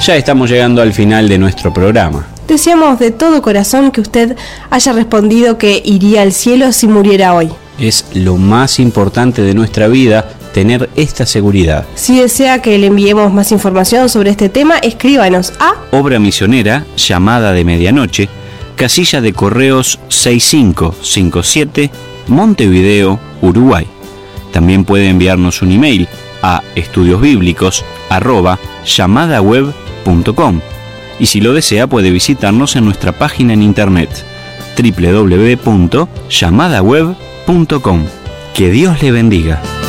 Ya estamos llegando al final de nuestro programa. Deseamos de todo corazón que usted haya respondido que iría al cielo si muriera hoy. Es lo más importante de nuestra vida, tener esta seguridad. Si desea que le enviemos más información sobre este tema, escríbanos a Obra Misionera, Llamada de Medianoche, Casilla de Correos 6557, Montevideo, Uruguay. También puede enviarnos un email a estudiosbiblicos@llamadaweb.com, y si lo desea puede visitarnos en nuestra página en internet www.llamadaweb.com. Que Dios le bendiga.